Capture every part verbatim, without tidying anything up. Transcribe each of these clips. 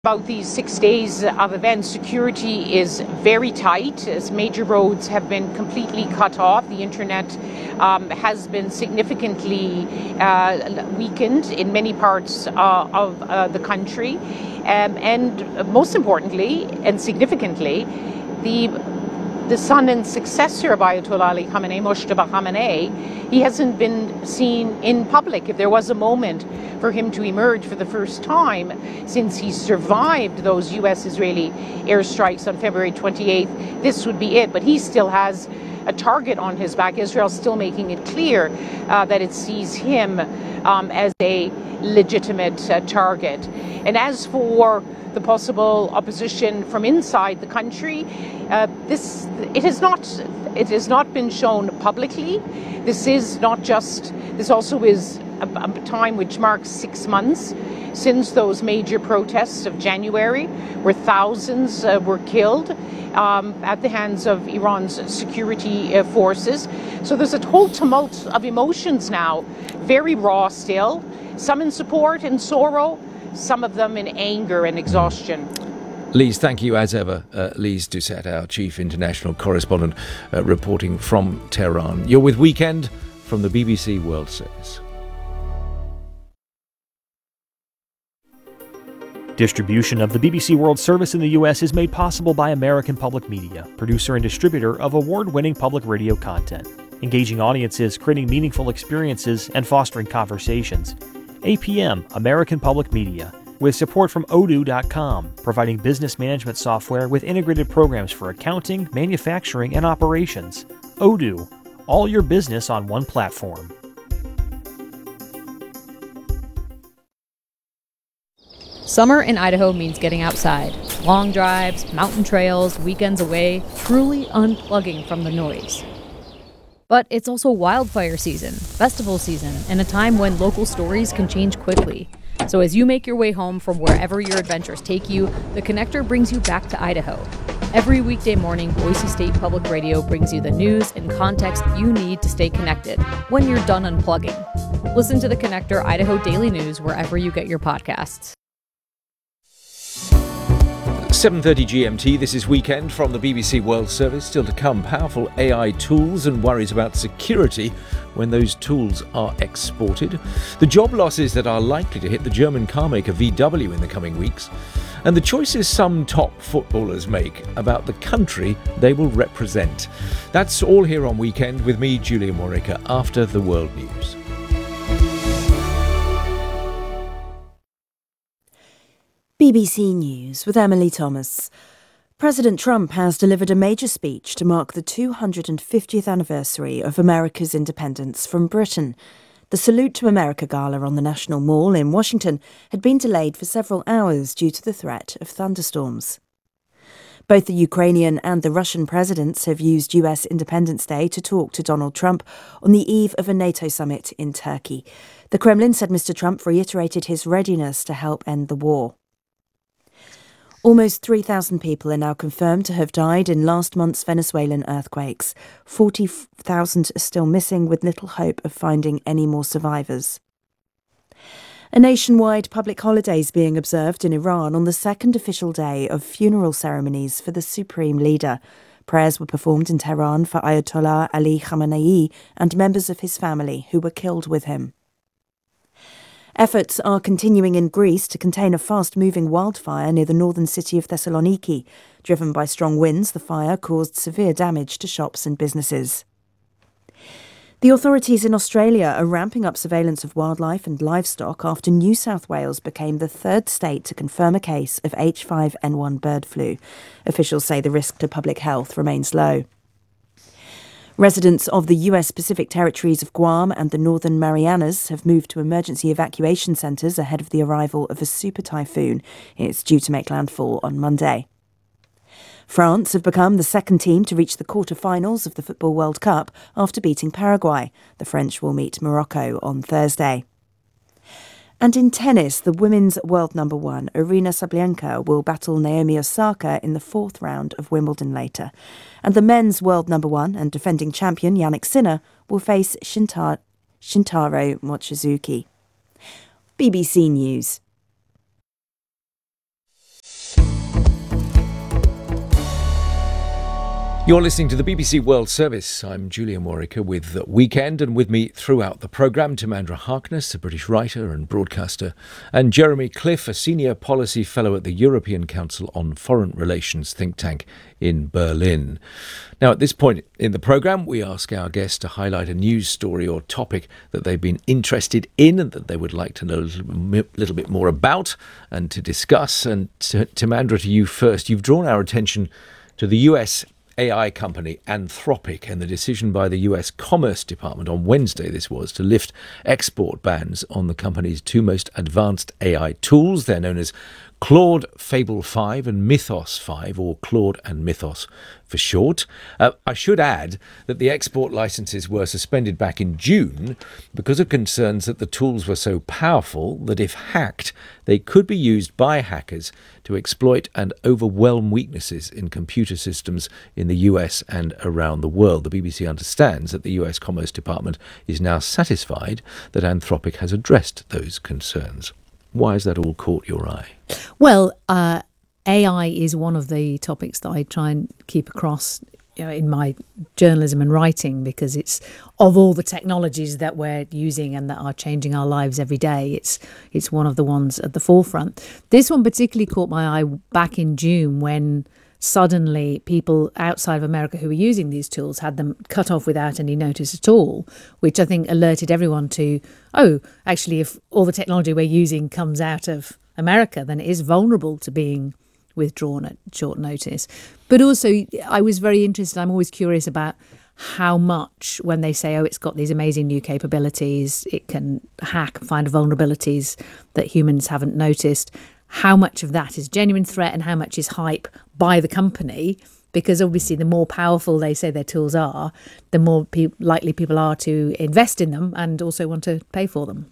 About these six days of events, security is very tight as major roads have been completely cut off. The internet um, has been significantly uh, weakened in many parts uh, of uh, the country. Um, and most importantly and significantly, the the son and successor of Ayatollah Ali Khamenei, Mojtaba Khamenei, he hasn't been seen in public. If there was a moment for him to emerge for the first time since he survived those U S-Israeli airstrikes on February twenty-eighth, this would be it. But he still has a target on his back. Israel's still making it clear uh, that it sees him um, as a legitimate uh, target. And as for the possible opposition from inside the country, uh, this it has not it has not been shown publicly. This is not just this also is a, a time which marks six months since those major protests of January, where thousands uh, were killed um, at the hands of Iran's security uh, forces. So there's a whole tumult of emotions now, very raw still, some in support and sorrow, some of them in anger and exhaustion. Lise, thank you as ever. Uh, Lise Doucet, our chief international correspondent, uh, reporting from Tehran. You're with Weekend from the B B C World Service. Distribution of the B B C World Service in the U S is made possible by American Public Media, producer and distributor of award-winning public radio content, engaging audiences, creating meaningful experiences, and fostering conversations. A P M, American Public Media, with support from odoo dot com, providing business management software with integrated programs for accounting, manufacturing, and operations. Odoo, all your business on one platform. Summer in Idaho means getting outside. Long drives, mountain trails, weekends away, truly unplugging from the noise. But it's also wildfire season, festival season, and a time when local stories can change quickly. So as you make your way home from wherever your adventures take you, The Connector brings you back to Idaho. Every weekday morning, Boise State Public Radio brings you the news and context you need to stay connected when you're done unplugging. Listen to The Connector Idaho Daily News wherever you get your podcasts. seven thirty G M T, this is Weekend from the B B C World Service. Still to come, powerful A I tools and worries about security when those tools are exported. The job losses that are likely to hit the German carmaker V W in the coming weeks. And the choices some top footballers make about the country they will represent. That's all here on Weekend with me, Julian Warwicker, after the world news. B B C News with Emily Thomas. President Trump has delivered a major speech to mark the two hundred fiftieth anniversary of America's independence from Britain. The Salute to America gala on the National Mall in Washington had been delayed for several hours due to the threat of thunderstorms. Both the Ukrainian and the Russian presidents have used U S Independence Day to talk to Donald Trump on the eve of a NATO summit in Turkey. The Kremlin said Mister Trump reiterated his readiness to help end the war. Almost three thousand people are now confirmed to have died in last month's Venezuelan earthquakes. forty thousand are still missing, with little hope of finding any more survivors. A nationwide public holiday is being observed in Iran on the second official day of funeral ceremonies for the supreme leader. Prayers were performed in Tehran for Ayatollah Ali Khamenei and members of his family who were killed with him. Efforts are continuing in Greece to contain a fast-moving wildfire near the northern city of Thessaloniki. Driven by strong winds, the fire caused severe damage to shops and businesses. The authorities in Australia are ramping up surveillance of wildlife and livestock after New South Wales became the third state to confirm a case of H five N one bird flu. Officials say the risk to public health remains low. Residents of the U S Pacific territories of Guam and the Northern Marianas have moved to emergency evacuation centres ahead of the arrival of a super typhoon. It's due to make landfall on Monday. France have become the second team to reach the quarter-finals of the Football World Cup after beating Paraguay. The French will meet Morocco on Thursday. And in tennis, the women's world number one, Aryna Sabalenka, will battle Naomi Osaka in the fourth round of Wimbledon later. And the men's world number one and defending champion, Jannik Sinner, will face Shinta- Shintaro Mochizuki. B B C News. You're listening to the B B C World Service. I'm Julian Warwicker with Weekend, and with me throughout the programme, Timandra Harkness, a British writer and broadcaster, and Jeremy Cliff, a senior policy fellow at the European Council on Foreign Relations think tank in Berlin. Now, at this point in the programme, we ask our guests to highlight a news story or topic that they've been interested in and that they would like to know a little, little bit more about and to discuss. And Timandra, to you first. You've drawn our attention to the U S A I company Anthropic and the decision by the U S Commerce Department on Wednesday, this was, to lift export bans on the company's two most advanced A I tools. They're known as Claude Fable five and Mythos five, or Claude and Mythos for short. Uh, I should add that the export licenses were suspended back in June because of concerns that the tools were so powerful that if hacked, they could be used by hackers to exploit and overwhelm weaknesses in computer systems in the U S and around the world. The B B C understands that the U S Commerce Department is now satisfied that Anthropic has addressed those concerns. Why has that all caught your eye? Well, uh, A I is one of the topics that I try and keep across, you know, in my journalism and writing, because it's, of all the technologies that we're using and that are changing our lives every day, it's it's one of the ones at the forefront. This one particularly caught my eye back in June when suddenly people outside of America who were using these tools had them cut off without any notice at all, which I think alerted everyone to, oh, actually, if all the technology we're using comes out of America, then it is vulnerable to being withdrawn at short notice. But also, I was very interested, I'm always curious about how much, when they say, oh, it's got these amazing new capabilities, it can hack and find vulnerabilities that humans haven't noticed, how much of that is genuine threat and how much is hype by the company, because obviously the more powerful they say their tools are, the more pe- likely people are to invest in them and also want to pay for them.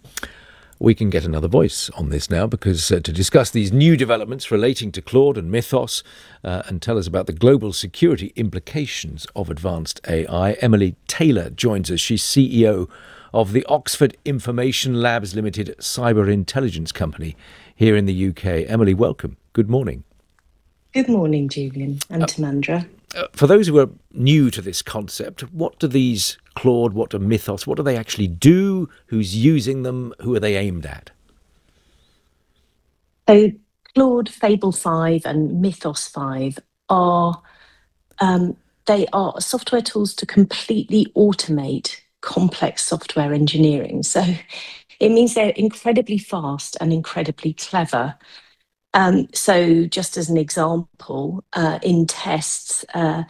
We can get another voice on this now, because uh, to discuss these new developments relating to Claude and Mythos uh, and tell us about the global security implications of advanced A I, Emily Taylor joins us. She's C E O of the Oxford Information Labs Limited cyber intelligence company here in the U K. Emily, welcome. Good morning. Good morning, Julian and uh, Timandra. Uh, for those who are new to this concept, what do these Claude, what do Mythos, what do they actually do? Who's using them? Who are they aimed at? So Claude Fable five and Mythos five are, um, they are software tools to completely automate complex software engineering. So it means they're incredibly fast and incredibly clever. Um, so just as an example, uh, in tests, uh,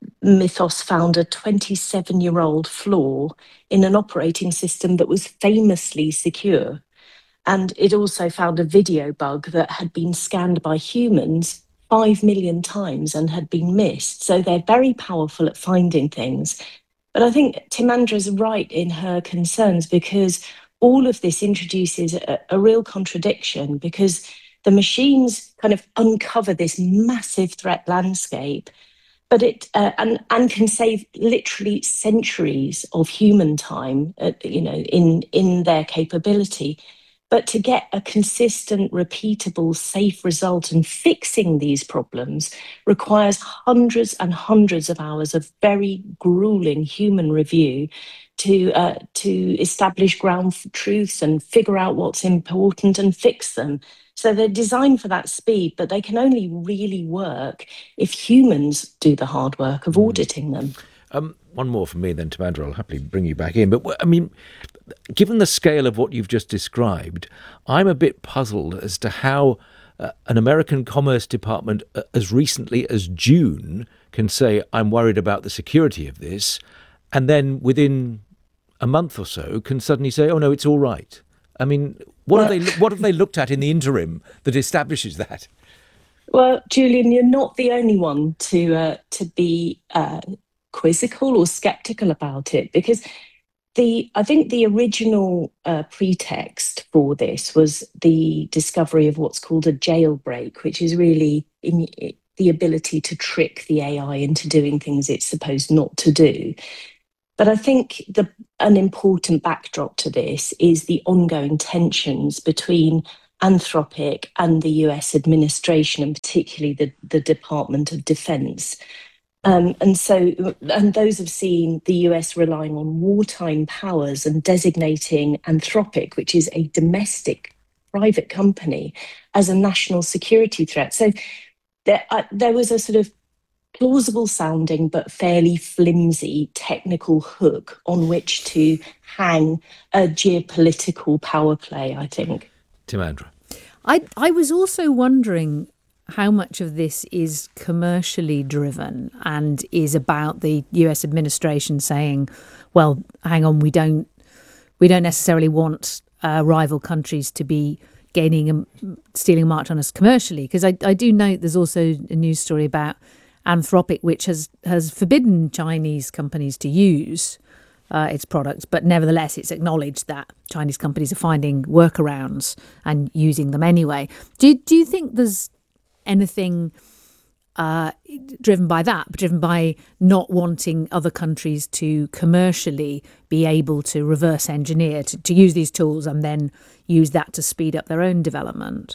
Mythos found a twenty-seven-year-old flaw in an operating system that was famously secure. And it also found a video bug that had been scanned by humans five million times and had been missed. So they're very powerful at finding things. But I think Timandra's right in her concerns, because all of this introduces a, a real contradiction, because the machines kind of uncover this massive threat landscape, but it uh, and and can save literally centuries of human time, uh, you know, in in their capability. But to get a consistent, repeatable, safe result and fixing these problems requires hundreds and hundreds of hours of very grueling human review to uh, to establish ground truths and figure out what's important and fix them. So they're designed for that speed, but they can only really work if humans do the hard work of auditing them. Um, one more from me then, Timandra, I'll happily bring you back in. But, I mean, given the scale of what you've just described, I'm a bit puzzled as to how uh, an American Commerce Department, uh, as recently as June, can say, I'm worried about the security of this, and then within a month or so can suddenly say, oh, no, it's all right. I mean, what, well, have they, what have they looked at in the interim that establishes that? Well, Julian, you're not the only one to uh, to be uh, quizzical or sceptical about it, because the I think the original uh, pretext for this was the discovery of what's called a jailbreak, which is really in, the ability to trick the A I into doing things it's supposed not to do. But I think the, an important backdrop to this is the ongoing tensions between Anthropic and the U S administration, and particularly the, the Department of Defense. Um, and so, and those have seen the U S relying on wartime powers and designating Anthropic, which is a domestic private company, as a national security threat. So there, uh, there was a sort of plausible sounding but fairly flimsy technical hook on which to hang a geopolitical power play, I think. Timandra. I, I was also wondering how much of this is commercially driven and is about the U S administration saying, well, hang on, we don't we don't necessarily want uh, rival countries to be gaining a stealing a march on us commercially. Because I, I do note there's also a news story about Anthropic, which has, has forbidden Chinese companies to use uh, its products, but nevertheless it's acknowledged that Chinese companies are finding workarounds and using them anyway. Do, do you think there's anything uh, driven by that, driven by not wanting other countries to commercially be able to reverse engineer, to, to use these tools and then use that to speed up their own development?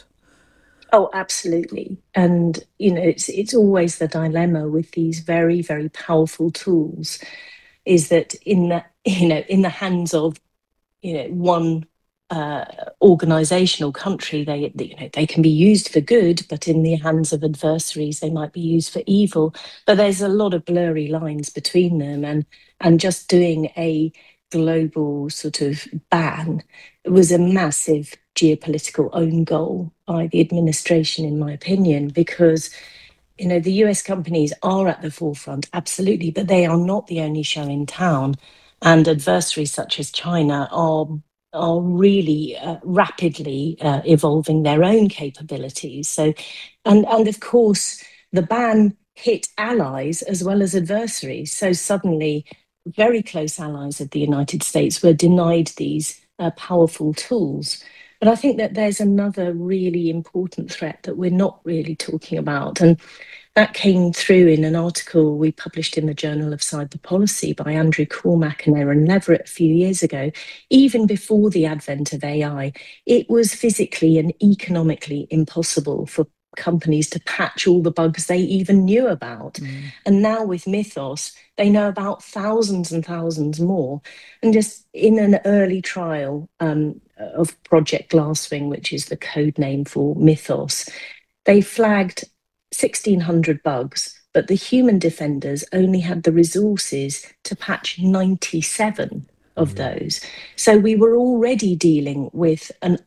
Oh, absolutely. And, you know, it's it's always the dilemma with these very, very powerful tools is that in the, you know, in the hands of, you know, one uh, organization or country, they, they, you know, they can be used for good, but in the hands of adversaries, they might be used for evil. But there's a lot of blurry lines between them, and and just doing a global sort of ban was a massive geopolitical own goal by the administration, in my opinion, because, you know, the U S companies are at the forefront, absolutely, but they are not the only show in town. And adversaries such as China are are really uh, rapidly uh, evolving their own capabilities. So, and and of course, the ban hit allies as well as adversaries. So suddenly, very close allies of the United States were denied these uh, powerful tools. But I think that there's another really important threat that we're not really talking about. And that came through in an article we published in the Journal of Cyber Policy by Andrew Cormack and Aaron Leverett a few years ago. Even before the advent of A I, it was physically and economically impossible for companies to patch all the bugs they even knew about. Mm. And now with Mythos, they know about thousands and thousands more. And just in an early trial um, of Project Glasswing, which is the code name for Mythos, they flagged sixteen hundred bugs, but the human defenders only had the resources to patch ninety-seven of mm. those. So we were already dealing with an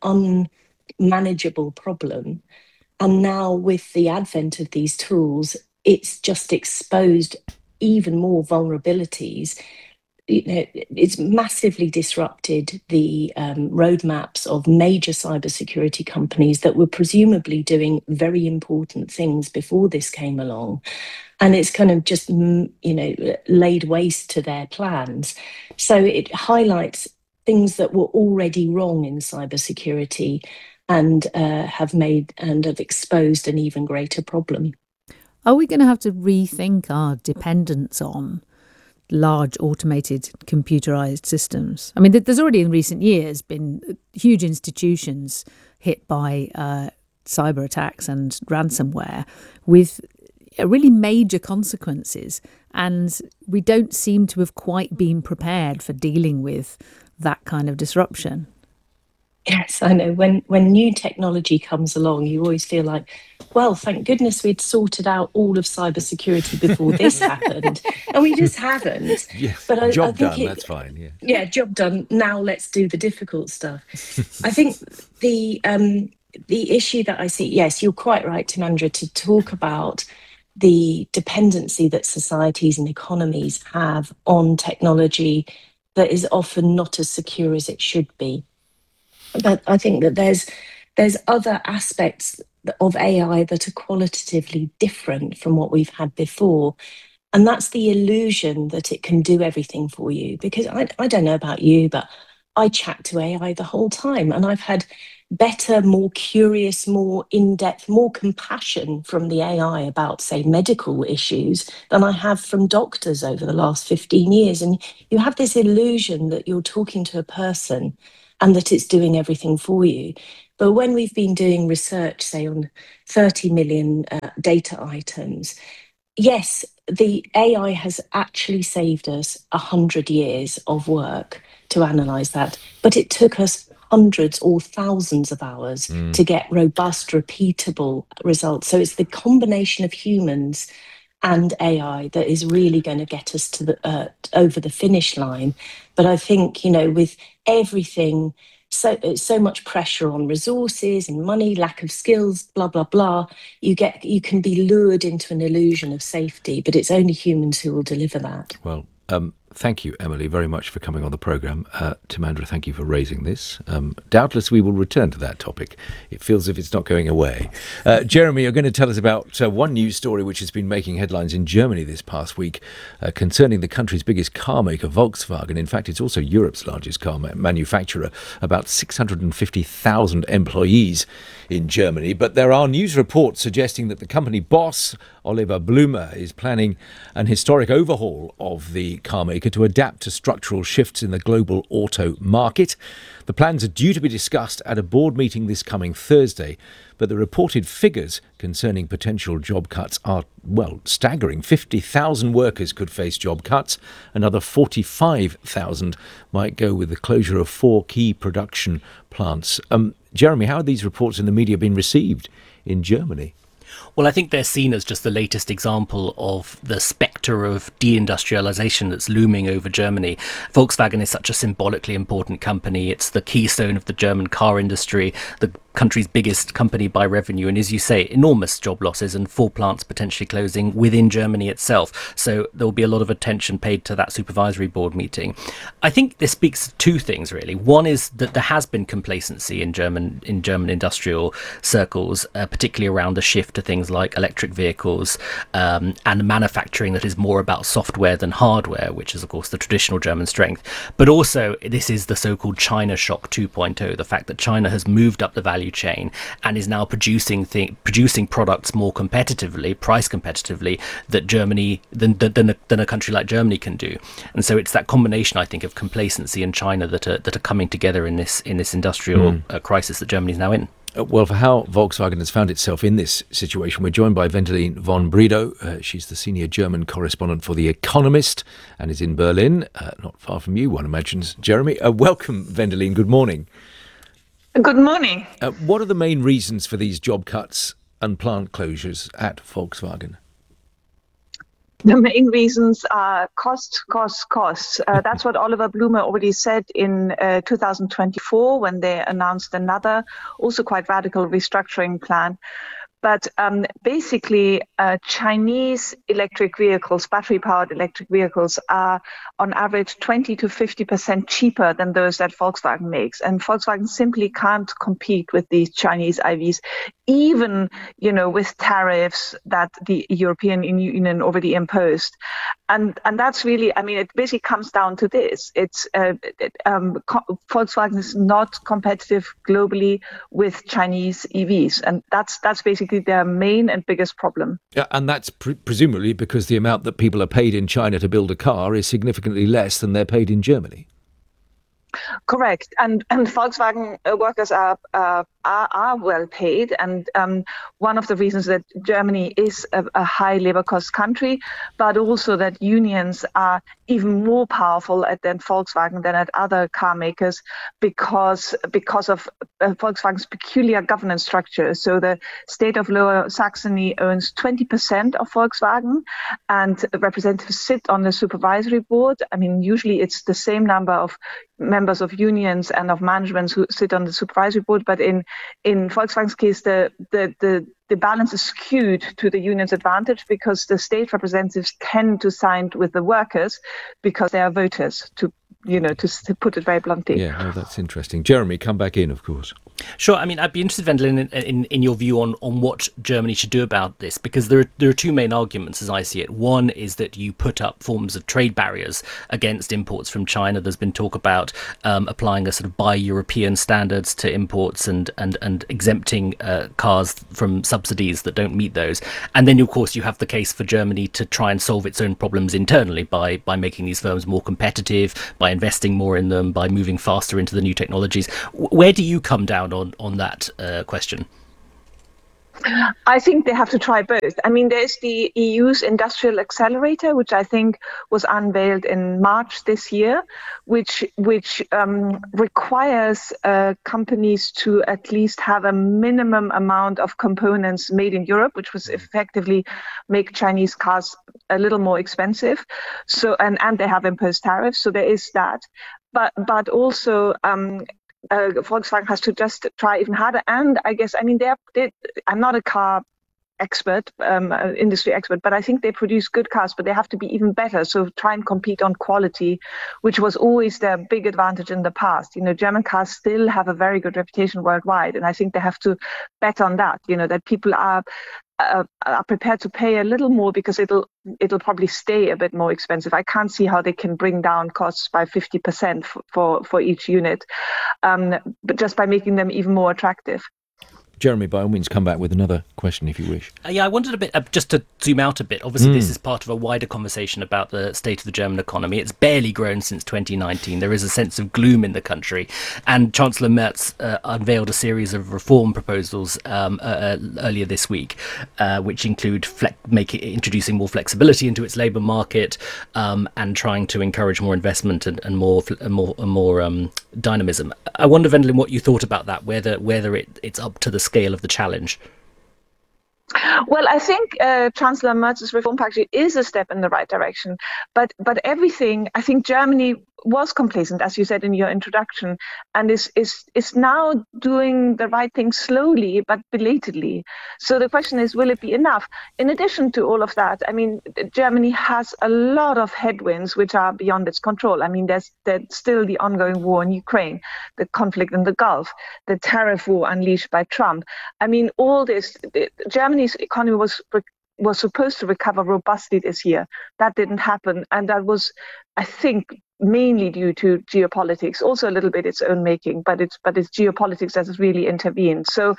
unmanageable problem. And now with the advent of these tools, it's just exposed even more vulnerabilities. You know, it's massively disrupted the um, roadmaps of major cybersecurity companies that were presumably doing very important things before this came along. And it's kind of just, you know, laid waste to their plans. So it highlights things that were already wrong in cybersecurity and uh, have made and have exposed an even greater problem. Are we going to have to rethink our dependence on large automated computerized systems? I mean, there's already in recent years been huge institutions hit by uh, cyber attacks and ransomware with really major consequences, and we don't seem to have quite been prepared for dealing with that kind of disruption. Yes, I know. When when new technology comes along, you always feel like, well, thank goodness we'd sorted out all of cybersecurity before this happened. And we just haven't. Yeah, but I, job I think done, it, that's fine. Yeah. yeah, job done. Now let's do the difficult stuff. I think the um, the issue that I see, yes, you're quite right, Timandra, to talk about the dependency that societies and economies have on technology that is often not as secure as it should be. But I think that there's there's other aspects of A I that are qualitatively different from what we've had before. And that's the illusion that it can do everything for you. Because I, I don't know about you, but I chat to A I the whole time. And I've had better, more curious, more in-depth, more compassion from the A I about, say, medical issues than I have from doctors over the last fifteen years. And you have this illusion that you're talking to a person and that it's doing everything for you. But when we've been doing research, say, on thirty million uh, data items, yes, the A I has actually saved us a hundred years of work to analyse that, but it took us hundreds or thousands of hours Mm. to get robust, repeatable results. So it's the combination of humans and A I that is really going to get us to the uh, over the finish line. But I think, you know, with everything, so so much pressure on resources and money, lack of skills, blah blah blah, you get you can be lured into an illusion of safety. But it's only humans who will deliver that. Well, um, thank you, Emily, very much for coming on the programme. Uh, Timandra, thank you for raising this. Um, doubtless we will return to that topic. It feels as if it's not going away. Uh, Jeremy, you're going to tell us about uh, one news story which has been making headlines in Germany this past week uh, concerning the country's biggest car maker, Volkswagen. In fact, it's also Europe's largest car ma- manufacturer, about six hundred fifty thousand employees in Germany. But there are news reports suggesting that the company boss, Oliver Blume, is planning an historic overhaul of the car maker to adapt to structural shifts in the global auto market. The plans are due to be discussed at a board meeting this coming Thursday, but the reported figures concerning potential job cuts are, well, staggering. fifty thousand workers could face job cuts. Another forty-five thousand might go with the closure of four key production plants. Um, Jeremy, how have these reports in the media been received in Germany? Well, I think they're seen as just the latest example of the spectre of deindustrialization that's looming over Germany. Volkswagen is such a symbolically important company. It's the keystone of the German car industry, the country's biggest company by revenue, and as you say, enormous job losses and four plants potentially closing within Germany itself. So there will be a lot of attention paid to that supervisory board meeting. I think this speaks to two things, really. One is that there has been complacency in German in German industrial circles, uh, particularly around the shift to things like electric vehicles um, and manufacturing that is more about software than hardware, which is of course the traditional German strength. But also this is the so-called China shock two point oh, the fact that China has moved up the value chain and is now producing th- producing products more competitively, price competitively, that Germany than than a, than a country like Germany can do. And so it's that combination, I think, of complacency and China that are that are coming together in this in this industrial mm. uh, crisis that Germany is now in. Uh, well, for how Volkswagen has found itself in this situation, we're joined by Wendelin von Bredow. Uh, she's the senior German correspondent for The Economist and is in Berlin, uh, not far from you, one imagines. Jeremy, uh, welcome, Wendelin. Good morning. Good morning. Uh, what are the main reasons for these job cuts and plant closures at Volkswagen? The main reasons are cost, cost, cost. Uh, that's what Oliver Blume already said in uh, two thousand twenty-four when they announced another, also quite radical restructuring plan. But um, basically, uh, Chinese electric vehicles, battery-powered electric vehicles, are on average twenty to fifty percent cheaper than those that Volkswagen makes. And Volkswagen simply can't compete with these Chinese I Vs, even, you know, with tariffs that the European Union already imposed. And and that's really, I mean, it basically comes down to this. It's uh, it, um, co- Volkswagen is not competitive globally with Chinese E Vs. And that's that's basically their main and biggest problem. Yeah, and that's pre- presumably because the amount that people are paid in China to build a car is significantly less than they're paid in Germany. Correct, and and Volkswagen workers are uh, are, are well paid, and um, one of the reasons that Germany is a, a high labor cost country, but also that unions are even more powerful at than Volkswagen than at other car makers because because of uh, Volkswagen's peculiar governance structure. So the state of Lower Saxony owns twenty percent of Volkswagen, and representatives sit on the supervisory board. I mean, usually it's the same number of members of unions and of managements who sit on the supervisory board, but in in Volkswagen's case, the the the the balance is skewed to the union's advantage because the state representatives tend to side with the workers because they are voters, to you know, to, to put it very bluntly. Yeah, no, that's interesting. Jeremy, come back in, of course. Sure. I mean, I'd be interested, Wendelin, in, in, in your view on, on what Germany should do about this, because there are, there are two main arguments as I see it. One is that you put up forms of trade barriers against imports from China. There's been talk about um, applying a sort of buy European standards to imports and and, and exempting uh, cars from subsidies that don't meet those. And then, of course, you have the case for Germany to try and solve its own problems internally by, by making these firms more competitive, by investing more in them, by moving faster into the new technologies. Where do you come down on on that uh, question? I think they have to try both. I mean, there's the E U's Industrial Accelerator, which I think was unveiled in March this year, which which um, requires uh, companies to at least have a minimum amount of components made in Europe, which was effectively make Chinese cars a little more expensive. So and, and they have imposed tariffs. So there is that. But but also um, Uh, Volkswagen has to just try even harder. And I guess, I mean, they're, they, I'm not a car expert, um, uh, industry expert, but I think they produce good cars, but they have to be even better. So try and compete on quality, which was always their big advantage in the past. You know, German cars still have a very good reputation worldwide. And I think they have to bet on that, you know, that people are Uh, are prepared to pay a little more because it'll it'll probably stay a bit more expensive. I can't see how they can bring down costs by fifty percent for, for, for each unit, um, but just by making them even more attractive. Jeremy, by all means, come back with another question if you wish. Uh, yeah, I wanted a bit, uh, just to zoom out a bit. Obviously, Mm. this is part of a wider conversation about the state of the German economy. It's barely grown since twenty nineteen. There is a sense of gloom in the country. And Chancellor Merz uh, unveiled a series of reform proposals um, uh, earlier this week, uh, which include fle- make it, introducing more flexibility into its labour market um, and trying to encourage more investment and, and more and more, and more um, dynamism. I wonder, Wendelin, what you thought about that, whether, whether it, it's up to the scale of the challenge. Well, I think uh, Chancellor Merz's reform package is a step in the right direction, but but everything, I think Germany was complacent, as you said in your introduction, and is is is now doing the right thing slowly but belatedly. So the question is, will it be enough? In addition to all of that, I mean, Germany has a lot of headwinds which are beyond its control. I mean, there's, there's still the ongoing war in Ukraine, the conflict in the Gulf, the tariff war unleashed by Trump. I mean, all this, Germany's economy was was supposed to recover robustly this year. That didn't happen, and that was, I think, mainly due to geopolitics, also a little bit its own making, but it's but it's geopolitics that has really intervened. So,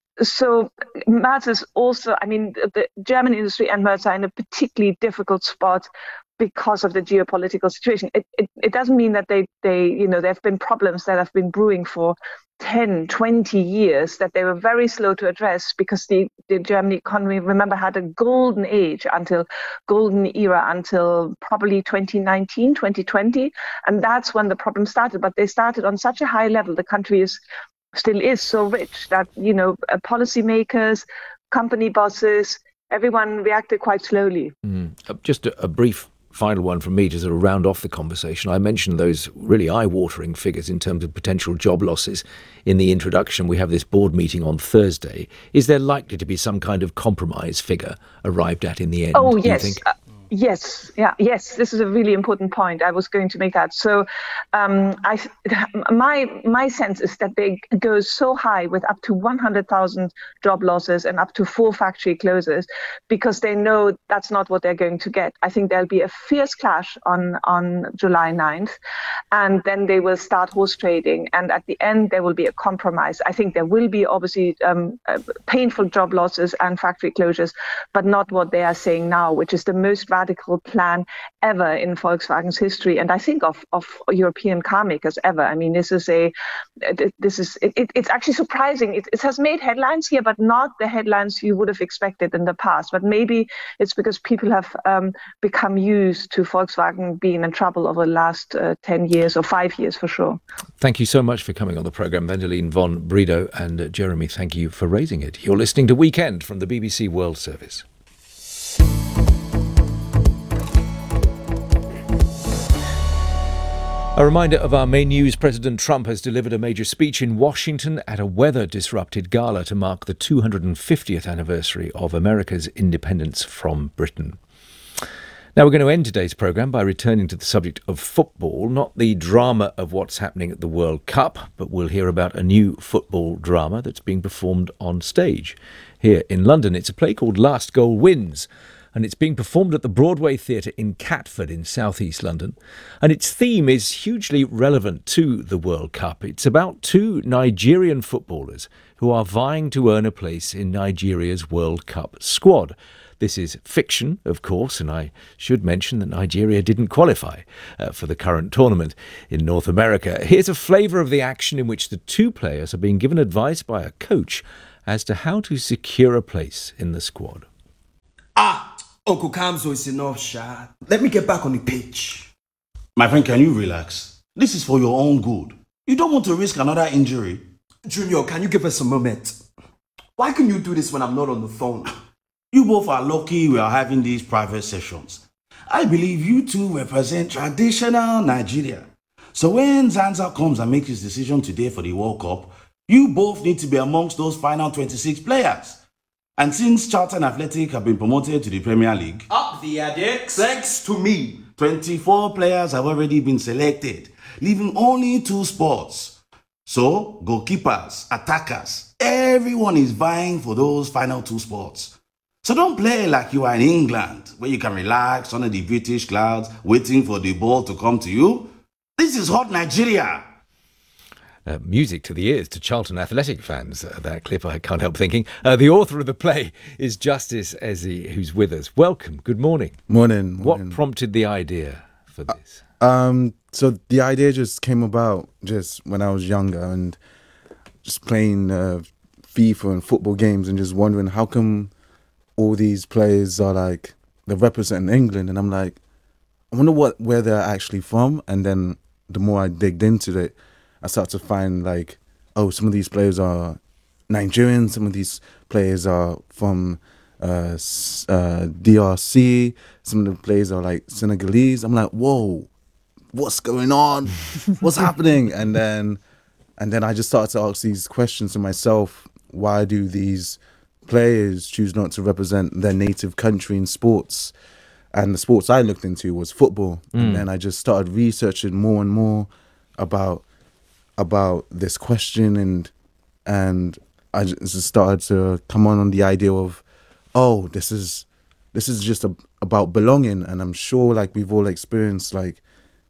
so Merz is also, I mean, the German industry and Merz are in a particularly difficult spot because of the geopolitical situation. It it, it doesn't mean that they they you know there have been problems that have been brewing for ten, twenty years that they were very slow to address because the, the German economy, remember, had a golden age until golden era until probably twenty nineteen, twenty twenty. And that's when the problem started. But they started on such a high level. The country is still is so rich that, you know, policymakers, company bosses, everyone reacted quite slowly. Mm. Uh, just a, a brief final one from me to sort of round off the conversation. I mentioned those really eye-watering figures in terms of potential job losses in the introduction. We have this board meeting on Thursday. Is there likely to be some kind of compromise figure arrived at in the end? Oh, do you yes. think? Uh, Yes, yeah, yes. This is a really important point. I was going to make that. So, um, I, my my sense is that they go so high with up to one hundred thousand job losses and up to four factory closures because they know that's not what they're going to get. I think there'll be a fierce clash on on July ninth, and then they will start horse trading. And at the end, there will be a compromise. I think there will be obviously um, uh, painful job losses and factory closures, but not what they are saying now, which is the most radical plan ever in Volkswagen's history, and I think of, of European car makers ever. I mean, this is a, this is it, it, it's actually surprising. It, it has made headlines here, but not the headlines you would have expected in the past. But maybe it's because people have um, become used to Volkswagen being in trouble over the last uh, ten years or five years for sure. Thank you so much for coming on the programme, Wendelin von Bredow, and uh, Jeremy, thank you for raising it. You're listening to Weekend from the B B C World Service. A reminder of our main news. President Trump has delivered a major speech in Washington at a weather-disrupted gala to mark the two hundred fiftieth anniversary of America's independence from Britain. Now we're going to end today's programme by returning to the subject of football, not the drama of what's happening at the World Cup, but we'll hear about a new football drama that's being performed on stage here in London. It's a play called Last Goal Wins, and it's being performed at the Broadway Theatre in Catford in southeast London. And its theme is hugely relevant to the World Cup. It's about two Nigerian footballers who are vying to earn a place in Nigeria's World Cup squad. This is fiction, of course, and I should mention that Nigeria didn't qualify uh, for the current tournament in North America. Here's a flavour of the action in which the two players are being given advice by a coach as to how to secure a place in the squad. Ah, Uncle Kamzo is enough, Sha. Let me get back on the pitch. My friend, can you relax? This is for your own good. You don't want to risk another injury. Junior, can you give us a moment? Why can you do this when I'm not on the phone? You both are lucky we are having these private sessions. I believe you two represent traditional Nigeria. So when Zanza comes and makes his decision today for the World Cup, you both need to be amongst those final twenty-six players. And since Charlton Athletic have been promoted to the Premier League, up the Adex, thanks to me, twenty-four players have already been selected, leaving only two spots. So, goalkeepers, attackers, everyone is vying for those final two spots. So don't play like you are in England, where you can relax under the British clouds, waiting for the ball to come to you. This is hot Nigeria. Uh, music to the ears to Charlton Athletic fans, uh, that clip, I can't help thinking. Uh, the author of the play is Justice Eze, who's with us. Welcome, good morning. Morning. morning. What prompted the idea for this? Uh, um, so the idea just came about just when I was younger and just playing uh, FIFA and football games and just wondering how come all these players are like, they're representing England, and I'm like, I wonder what where they're actually from. And then the more I digged into it, I started to find like, oh, some of these players are Nigerian, some of these players are from uh, uh, D R C, some of the players are like Senegalese. I'm like, whoa, what's going on? What's happening? And then, and then I just started to ask these questions to myself. Why do these players choose not to represent their native country in sports? And the sports I looked into was football. Mm. And then I just started researching more and more about about this question, and and I just started to come on on the idea of, oh, this is this is just a, about belonging. And I'm sure like we've all experienced, like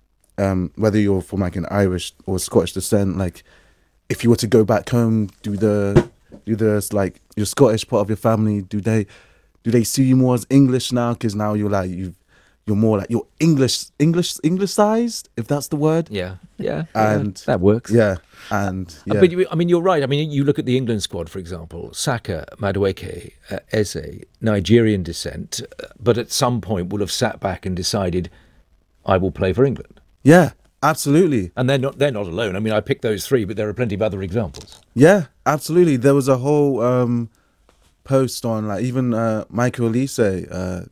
um, whether you're from like an Irish or Scottish descent, like if you were to go back home, do the do the like your Scottish part of your family, do they do they see you more as English now? Because now you're like you you're more like you're English English Englishized, if that's the word. Yeah, yeah, and yeah, that works. Yeah, and yeah. Uh, but you, I mean, you're right. I mean, you look at the England squad, for example. Saka, Madueke, uh, Eze, Nigerian descent, uh, but at some point will have sat back and decided, I will play for England. Yeah, absolutely. And they're not they're not alone. I mean, I picked those three, but there are plenty of other examples. Yeah, absolutely. There was a whole um, post on like even uh, Michael Olise uh,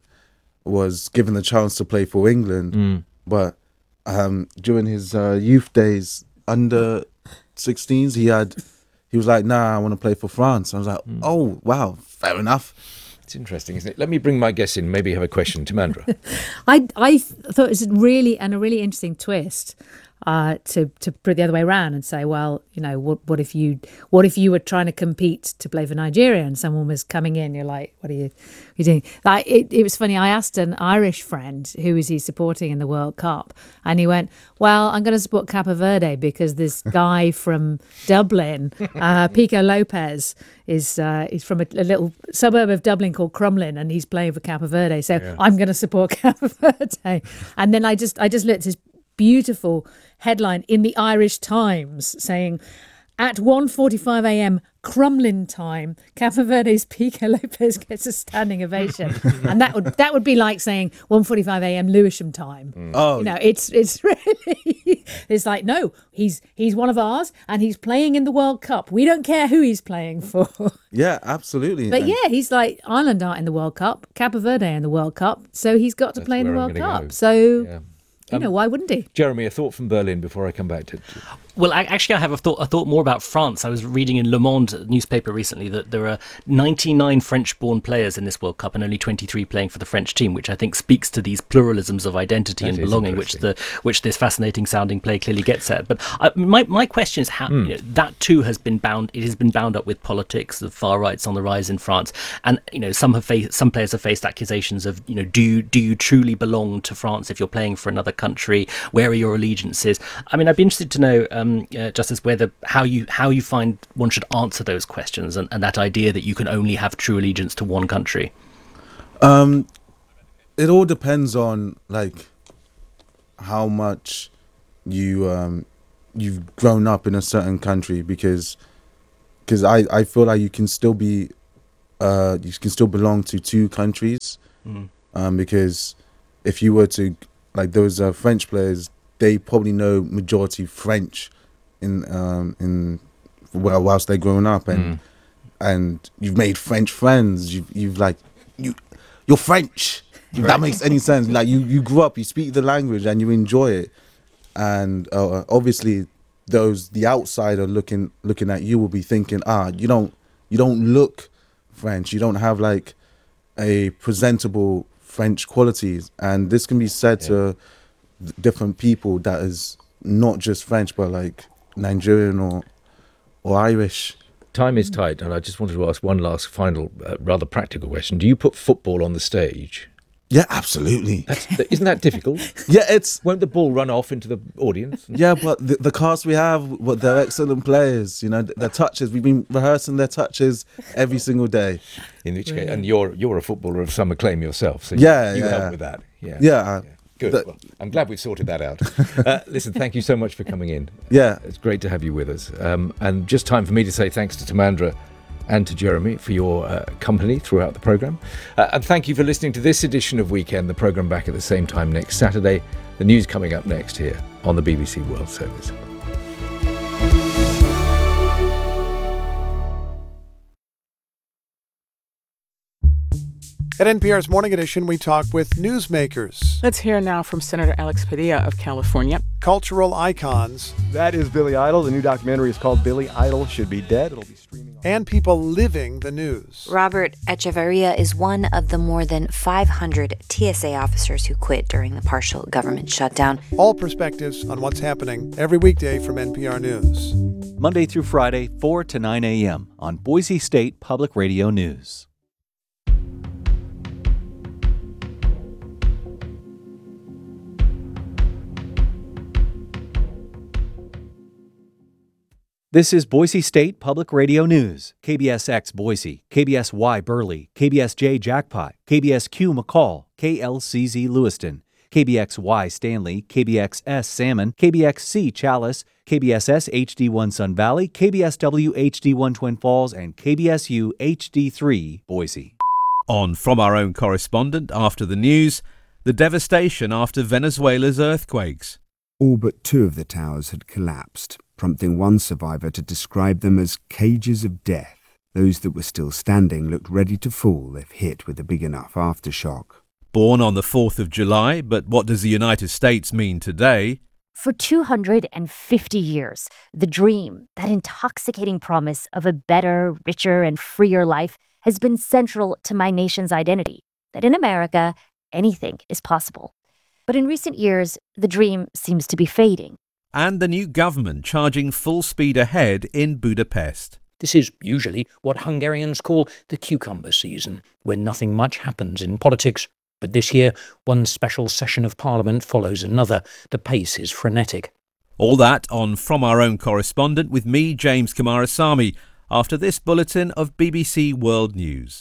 was given the chance to play for England, mm. but um, during his uh, youth days under sixteens, he had he was like, nah, I want to play for France. I was like, mm. oh wow, fair enough. It's interesting, isn't it? Let me bring my guests in. Maybe have a question, Timandra. I I thought it was really and a really interesting twist uh, to to put it the other way around and say, well, you know, what what if you what if you were trying to compete to play for Nigeria and someone was coming in? You're like, what are you, what are you doing? Like it, it was funny. I asked an Irish friend who is he supporting in the World Cup, and he went, well, I'm going to support Cape Verde because this guy from Dublin, uh, Pico Lopez, is uh, he's from a, a little suburb of Dublin called Crumlin, and he's playing for Cape Verde. So yeah. I'm going to support Cape Verde. And then I just I just looked at his beautiful headline in the Irish Times saying, at one forty-five a.m. Crumlin time, Cape Verde's Pico Lopez gets a standing ovation. And that would that would be like saying one forty-five a.m. Lewisham time. Mm. Oh, you know, it's it's really it's like, no, he's he's one of ours and he's playing in the World Cup. We don't care who he's playing for. Yeah, absolutely. But yeah, he's like, Ireland aren't in the World Cup, Cape Verde in the World Cup, so he's got to That's play in the where I'm World gonna Cup. go. So Yeah. you Um, know, why wouldn't he? Jeremy, a thought from Berlin before I come back to... Well, I, actually, I have a thought, a thought more about France. I was reading in Le Monde newspaper recently that there are ninety-nine French-born players in this World Cup and only twenty-three playing for the French team, which I think speaks to these pluralisms of identity That and is belonging, which the which this fascinating-sounding play clearly gets at. But I, my my question is how Mm. you know, that too has been bound. It has been bound up with politics. The far right's on the rise in France, and you know some have faced some players have faced accusations of you know do you do you truly belong to France if you're playing for another country? Where are your allegiances? I mean, I'd be interested to know, um, uh, Justice, whether how you how you find one should answer those questions and, and that idea that you can only have true allegiance to one country. Um, it all depends on like how much you um you've grown up in a certain country, because because I, I feel like you can still be, uh, you can still belong to two countries. Mm. Um, because if you were to, like those uh, French players, they probably know majority French in um in well whilst they're growing up, and Mm. and you've made French friends. You've you've like you you're French. If that makes any sense. Like you you grew up, you speak the language, and you enjoy it. And uh, obviously, those the outsider looking looking at you will be thinking, ah, you don't you don't look French. You don't have like a presentable French qualities, and this can be said Yeah. to th- different people that is not just French, but like Nigerian or or Irish. Time is tight, and I just wanted to ask one last final, uh, rather practical question. Do you put football on the stage? Yeah, absolutely. That's, isn't that difficult? Yeah, it's Won't the ball run off into the audience? yeah, but the, the cast we have, well, they're excellent players. You know, th- their touches. We've been rehearsing their touches every single day. In which case, and you're you're a footballer of some acclaim yourself, so Yeah, you, you yeah. help with that. Yeah, Yeah, Good. that- Well, I'm glad we've sorted that out. uh, listen, thank you so much for coming in. Yeah. It's great to have you with us. Um, and just time for me to say thanks to Tamandra and to Jeremy for your uh, company throughout the programme. Uh, and thank you for listening to this edition of Weekend, the programme back at the same time next Saturday. The news coming up next here on the B B C World Service. At N P R's Morning Edition, we talk with newsmakers, Let's hear now from Senator Alex Padilla of California. cultural icons, That is Billy Idol. The new documentary is called Billy Idol Should Be Dead. It'll be streaming on... and people living the news. Robert Echeverria is one of the more than five hundred T S A officers who quit during the partial government shutdown. All perspectives on what's happening every weekday from N P R News. Monday through Friday, four to nine a.m. on Boise State Public Radio News. This is Boise State Public Radio News. K B S X Boise, K B S Y Burley, K B S J Jackpot, K B S Q McCall, K L C Z Lewiston, K B X Y Stanley, K B X S Salmon, K B X C Chalice, K B S S H D one Sun Valley, K B S W H D one Twin Falls, and K B S U H D three Boise. On From Our Own Correspondent after the news, the devastation after Venezuela's earthquakes. All but two of the towers had collapsed, prompting one survivor to describe them as cages of death. Those that were still standing looked ready to fall if hit with a big enough aftershock. Born on the fourth of July, but what does the United States mean today? For two hundred fifty years, the dream, that intoxicating promise of a better, richer, and freer life has been central to my nation's identity, that in America, anything is possible. But in recent years, the dream seems to be fading. And the new government charging full speed ahead in Budapest. This is usually what Hungarians call the cucumber season, when nothing much happens in politics. But this year, one special session of Parliament follows another. The pace is frenetic. All that on From Our Own Correspondent with me, James Kumarasamy, after this bulletin of B B C World News.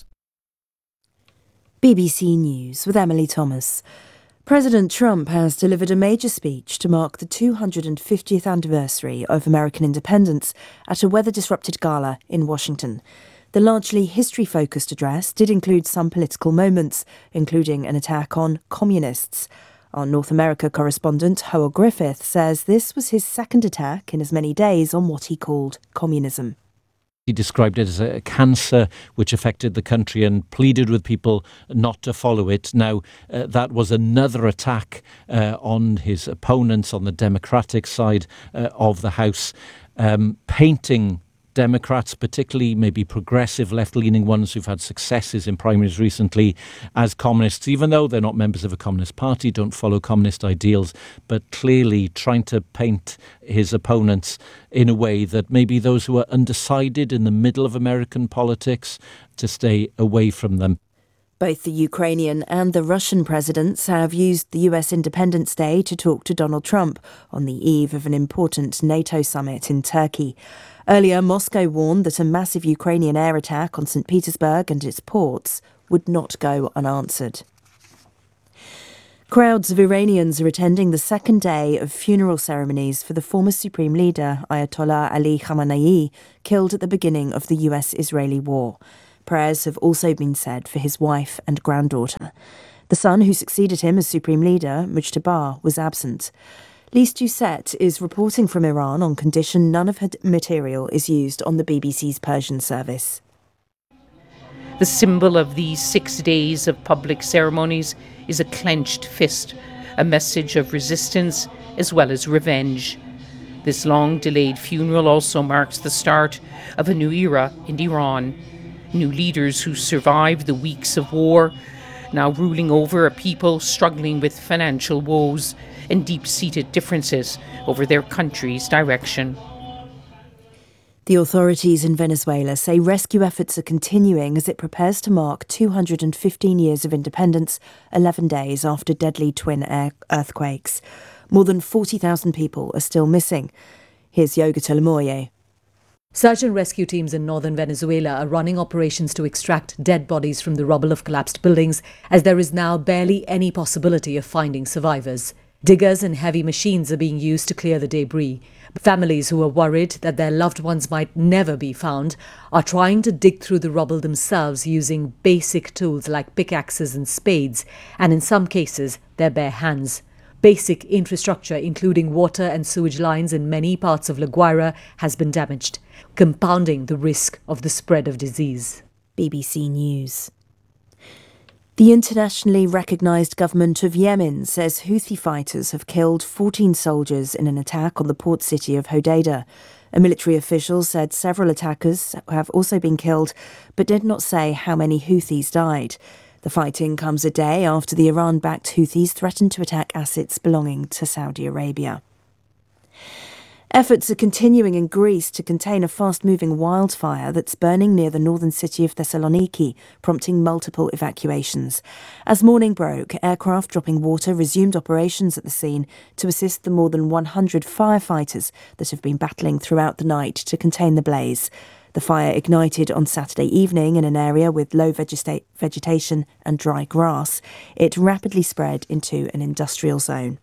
B B C News with Emily Thomas. President Trump has delivered a major speech to mark the two hundred fiftieth anniversary of American independence at a weather-disrupted gala in Washington. The largely history-focused address did include some political moments, including an attack on communists. Our North America correspondent, Howell Griffith, says this was his second attack in as many days on what he called communism. He described it as a cancer which affected the country and pleaded with people not to follow it. Now, uh, that was another attack uh, on his opponents on the Democratic side uh, of the House, um, painting Democrats, particularly maybe progressive left-leaning ones who've had successes in primaries recently, as communists, even though they're not members of a communist party, don't follow communist ideals, but clearly trying to paint his opponents in a way that maybe those who are undecided in the middle of American politics to stay away from them. Both the Ukrainian and the Russian presidents have used the U S Independence Day to talk to Donald Trump on the eve of an important NATO summit in Turkey. Earlier, Moscow warned that a massive Ukrainian air attack on Saint Petersburg and its ports would not go unanswered. Crowds of Iranians are attending the second day of funeral ceremonies for the former supreme leader, Ayatollah Ali Khamenei, killed at the beginning of the U S-Israeli war. Prayers have also been said for his wife and granddaughter. The son who succeeded him as supreme leader, Mujtaba, was absent. Lise Doucette is reporting from Iran on condition none of her material is used on the B B C's Persian service. The symbol of these six days of public ceremonies is a clenched fist, a message of resistance as well as revenge. This long-delayed funeral also marks the start of a new era in Iran. New leaders who survived the weeks of war, now ruling over a people struggling with financial woes and deep-seated differences over their country's direction. The authorities in Venezuela say rescue efforts are continuing as it prepares to mark two hundred fifteen years of independence, eleven days after deadly twin earthquakes. More than forty thousand people are still missing. Here's Yogita Lemoye. Search and rescue teams in northern Venezuela are running operations to extract dead bodies from the rubble of collapsed buildings, as there is now barely any possibility of finding survivors. Diggers and heavy machines are being used to clear the debris. Families who are worried that their loved ones might never be found are trying to dig through the rubble themselves using basic tools like pickaxes and spades, and in some cases, their bare hands. Basic infrastructure, including water and sewage lines in many parts of La Guaira, has been damaged, compounding the risk of the spread of disease. B B C News. The internationally recognised government of Yemen says Houthi fighters have killed fourteen soldiers in an attack on the port city of Hodeidah. A military official said several attackers have also been killed, but did not say how many Houthis died. The fighting comes a day after the Iran-backed Houthis threatened to attack assets belonging to Saudi Arabia. Efforts are continuing in Greece to contain a fast-moving wildfire that's burning near the northern city of Thessaloniki, prompting multiple evacuations. As morning broke, aircraft dropping water resumed operations at the scene to assist the more than one hundred firefighters that have been battling throughout the night to contain the blaze. The fire ignited on Saturday evening in an area with low vegeta- vegetation and dry grass. It rapidly spread into an industrial zone.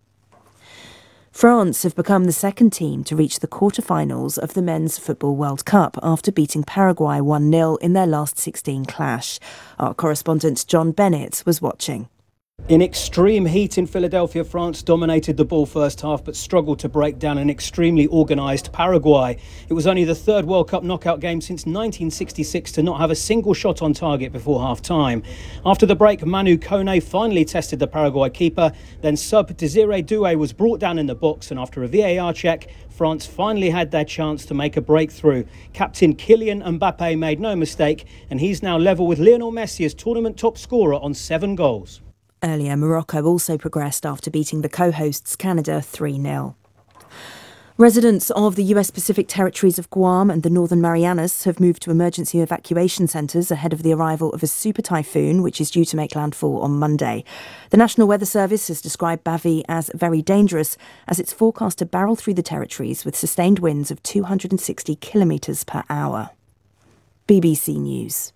France have become the second team to reach the quarter-finals of the Men's Football World Cup after beating Paraguay one nil in their last sixteen clash. Our correspondent John Bennett was watching. In extreme heat in Philadelphia, France dominated the ball first half but struggled to break down an extremely organised Paraguay. It was only the third World Cup knockout game since nineteen sixty-six to not have a single shot on target before half-time. After the break, Manu Kone finally tested the Paraguay keeper. Then sub Desiré Doué was brought down in the box, and after a V A R check, France finally had their chance to make a breakthrough. Captain Kylian Mbappe made no mistake, and he's now level with Lionel Messi as tournament top scorer on seven goals. Earlier, Morocco also progressed after beating the co-hosts Canada three nil. Residents of the U S Pacific territories of Guam and the Northern Marianas have moved to emergency evacuation centres ahead of the arrival of a super typhoon, which is due to make landfall on Monday. The National Weather Service has described Bavi as very dangerous, as it's forecast to barrel through the territories with sustained winds of two hundred sixty kilometres per hour. B B C News.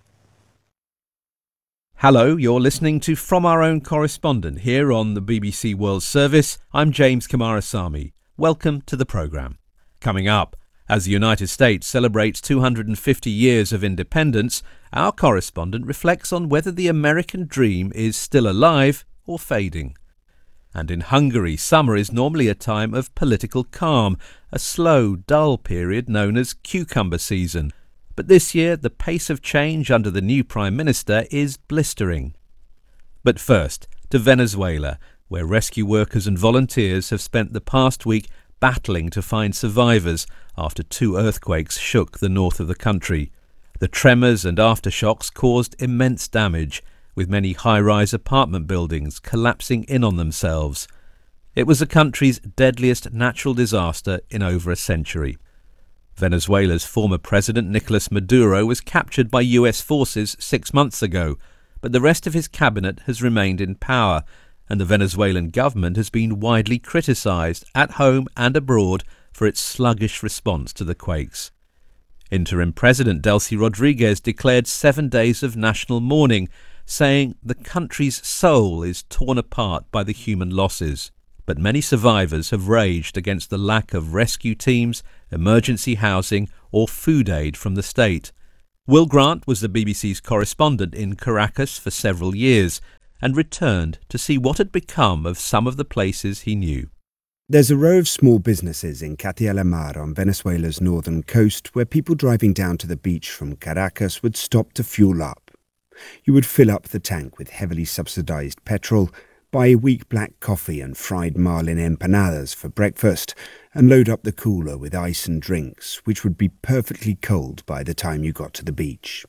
Hello, you're listening to From Our Own Correspondent here on the B B C World Service. I'm James Kumarasamy. Welcome to the programme. Coming up, as the United States celebrates two hundred fifty years of independence, our correspondent reflects on whether the American dream is still alive or fading. And in Hungary, summer is normally a time of political calm, a slow, dull period known as cucumber season. But this year, the pace of change under the new Prime Minister is blistering. But first, to Venezuela, where rescue workers and volunteers have spent the past week battling to find survivors after two earthquakes shook the north of the country. The tremors and aftershocks caused immense damage, with many high-rise apartment buildings collapsing in on themselves. It was the country's deadliest natural disaster in over a century. Venezuela's former president Nicolas Maduro was captured by U S forces six months ago, but the rest of his cabinet has remained in power, and the Venezuelan government has been widely criticised at home and abroad for its sluggish response to the quakes. Interim President Delcy Rodriguez declared seven days of national mourning, saying the country's soul is torn apart by the human losses. But many survivors have raged against the lack of rescue teams, emergency housing or food aid from the state. Will Grant was the B B C's correspondent in Caracas for several years and returned to see what had become of some of the places he knew. There's a row of small businesses in Catia la Mar on Venezuela's northern coast where people driving down to the beach from Caracas would stop to fuel up. You would fill up the tank with heavily subsidized petrol, buy weak black coffee and fried marlin empanadas for breakfast, and load up the cooler with ice and drinks, which would be perfectly cold by the time you got to the beach.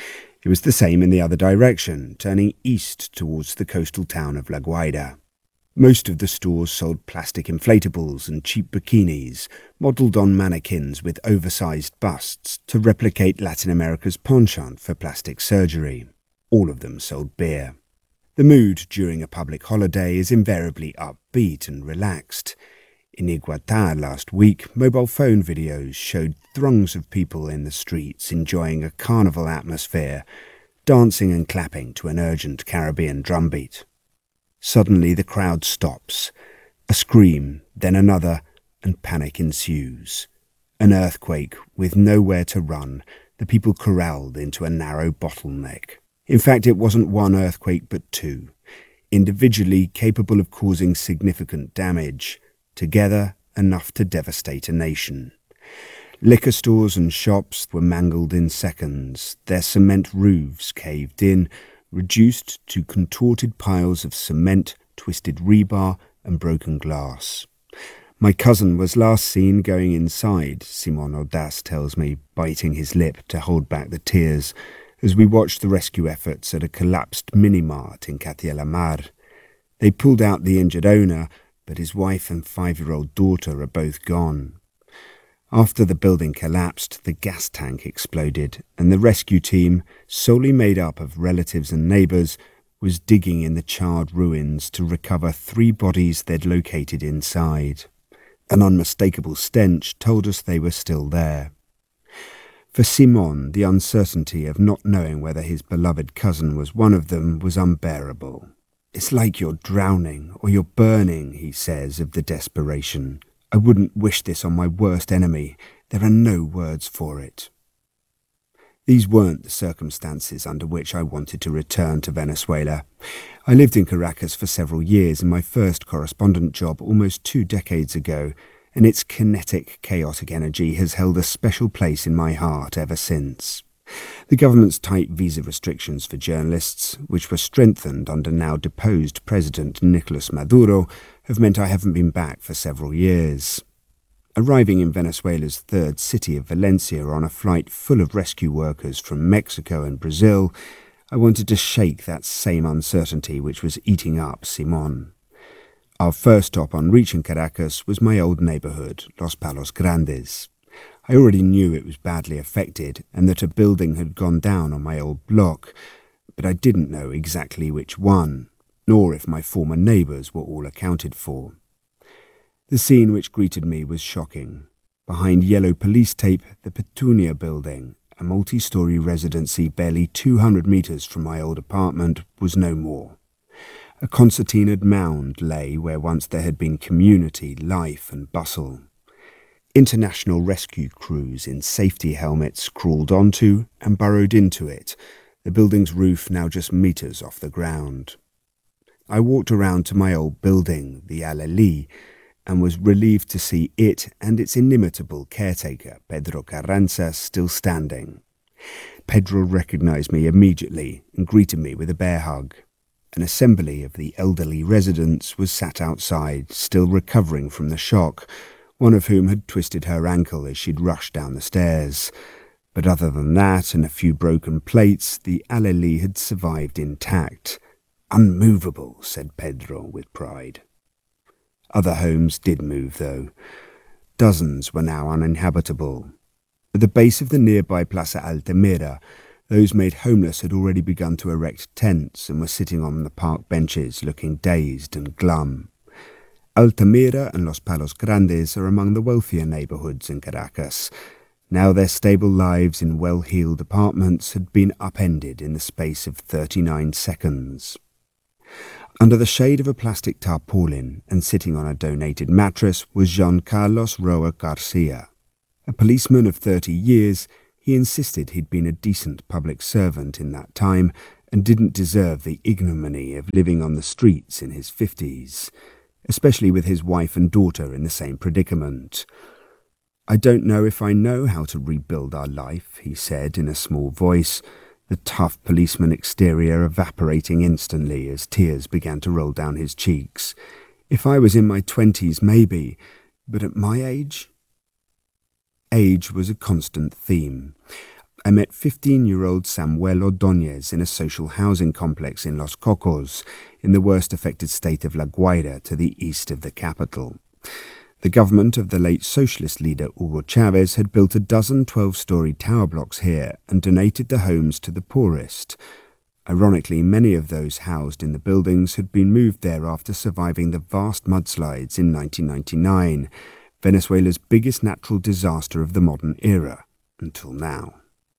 It was the same in the other direction, turning east towards the coastal town of La Guaira. Most of the stores sold plastic inflatables and cheap bikinis, modelled on mannequins with oversized busts to replicate Latin America's penchant for plastic surgery. All of them sold beer. The mood during a public holiday is invariably upbeat and relaxed. In Iguatá last week, mobile phone videos showed throngs of people in the streets enjoying a carnival atmosphere, dancing and clapping to an urgent Caribbean drumbeat. Suddenly the crowd stops. A scream, then another, and panic ensues. An earthquake with nowhere to run, the people corralled into a narrow bottleneck. In fact, it wasn't one earthquake but two, individually capable of causing significant damage, together enough to devastate a nation. Liquor stores and shops were mangled in seconds, their cement roofs caved in, reduced to contorted piles of cement, twisted rebar and broken glass. My cousin was last seen going inside, Simon Audas tells me, biting his lip to hold back the tears, as we watched the rescue efforts at a collapsed mini-mart in Catia la Mar. They pulled out the injured owner, but his wife and five-year-old daughter are both gone. After the building collapsed, the gas tank exploded, and the rescue team, solely made up of relatives and neighbours, was digging in the charred ruins to recover three bodies they'd located inside. An unmistakable stench told us they were still there. For Simon, the uncertainty of not knowing whether his beloved cousin was one of them was unbearable. It's like you're drowning or you're burning, he says, of the desperation. I wouldn't wish this on my worst enemy. There are no words for it. These weren't the circumstances under which I wanted to return to Venezuela. I lived in Caracas for several years in my first correspondent job almost two decades ago, and its kinetic, chaotic energy has held a special place in my heart ever since. The government's tight visa restrictions for journalists, which were strengthened under now deposed President Nicolas Maduro, have meant I haven't been back for several years. Arriving in Venezuela's third city of Valencia on a flight full of rescue workers from Mexico and Brazil, I wanted to shake that same uncertainty which was eating up Simon. Our first stop on reaching Caracas was my old neighbourhood, Los Palos Grandes. I already knew it was badly affected and that a building had gone down on my old block, but I didn't know exactly which one, nor if my former neighbours were all accounted for. The scene which greeted me was shocking. Behind yellow police tape, the Petunia building, a multi-storey residency barely two hundred metres from my old apartment, was no more. A concertinaed mound lay where once there had been community, life and bustle. International rescue crews in safety helmets crawled onto and burrowed into it, the building's roof now just metres off the ground. I walked around to my old building, the Alelí, and was relieved to see it and its inimitable caretaker, Pedro Carranza, still standing. Pedro recognised me immediately and greeted me with a bear hug. An assembly of the elderly residents was sat outside, still recovering from the shock, one of whom had twisted her ankle as she'd rushed down the stairs. But other than that and a few broken plates, the Alelí had survived intact. Unmovable, said Pedro with pride. Other homes did move, though. Dozens were now uninhabitable. At the base of the nearby Plaza Altamira, those made homeless had already begun to erect tents and were sitting on the park benches looking dazed and glum. Altamira and Los Palos Grandes are among the wealthier neighbourhoods in Caracas. Now their stable lives in well-heeled apartments had been upended in the space of thirty-nine seconds. Under the shade of a plastic tarpaulin and sitting on a donated mattress was Jean Carlos Roa Garcia. A policeman of thirty years, he insisted he'd been a decent public servant in that time and didn't deserve the ignominy of living on the streets in his fifties, especially with his wife and daughter in the same predicament. "I don't know if I know how to rebuild our life," he said in a small voice, the tough policeman exterior evaporating instantly as tears began to roll down his cheeks. "If I was in my twenties, maybe, but at my age?" Age was a constant theme. I met fifteen-year-old Samuel Ordóñez in a social housing complex in Los Cocos, in the worst affected state of La Guaira to the east of the capital. The government of the late socialist leader Hugo Chavez had built a dozen twelve-storey tower blocks here and donated the homes to the poorest. Ironically, many of those housed in the buildings had been moved there after surviving the vast mudslides in nineteen ninety-nine, Venezuela's biggest natural disaster of the modern era, until now.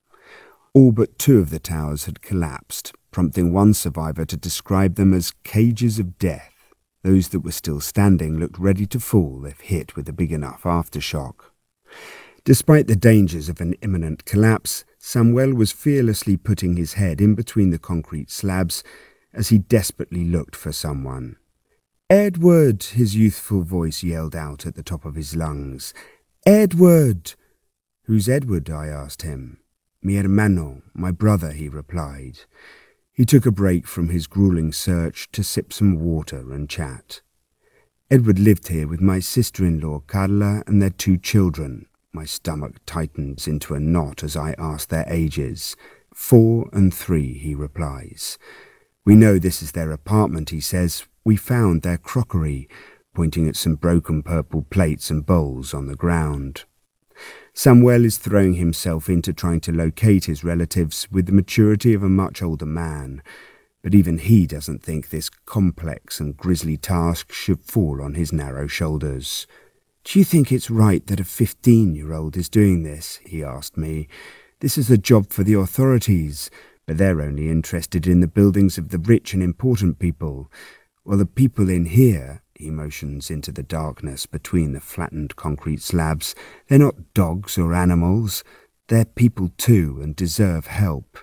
All but two of the towers had collapsed, prompting one survivor to describe them as cages of death. Those that were still standing looked ready to fall if hit with a big enough aftershock. Despite the dangers of an imminent collapse, Samuel was fearlessly putting his head in between the concrete slabs as he desperately looked for someone. "Edward!" his youthful voice yelled out at the top of his lungs. "Edward!" "Who's Edward?" I asked him. "Mi hermano, my brother," he replied. He took a break from his grueling search to sip some water and chat. "Edward lived here with my sister-in-law Carla and their two children." My stomach tightened into a knot as I asked their ages. "Four and three," he replies. "We know this is their apartment," he says. "We found their crockery," pointing at some broken purple plates and bowls on the ground. Samuel is throwing himself into trying to locate his relatives with the maturity of a much older man, but even he doesn't think this complex and grisly task should fall on his narrow shoulders. "Do you think it's right that a fifteen-year-old is doing this?" he asked me. "This is a job for the authorities, but they're only interested in the buildings of the rich and important people. Well, the people in here," he motions into the darkness between the flattened concrete slabs, "they're not dogs or animals. They're people too and deserve help."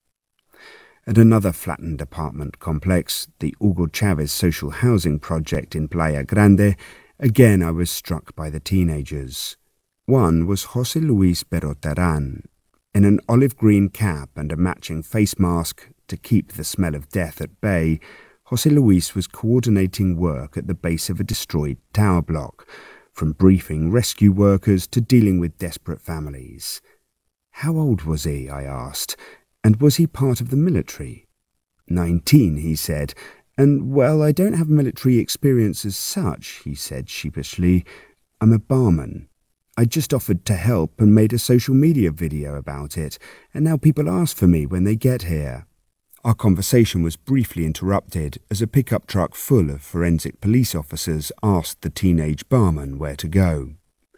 At another flattened apartment complex, the Hugo Chavez social housing project in Playa Grande, again I was struck by the teenagers. One was José Luis Berrotaran. In an olive green cap and a matching face mask to keep the smell of death at bay, José Luis was coordinating work at the base of a destroyed tower block, from briefing rescue workers to dealing with desperate families. "How old was he?" I asked, "and was he part of the military?" Nineteen, he said, and, well, I don't have military experience as such, he said sheepishly. "I'm a barman. I just offered to help and made a social media video about it, and now people ask for me when they get here." Our conversation was briefly interrupted as a pickup truck full of forensic police officers asked the teenage barman where to go.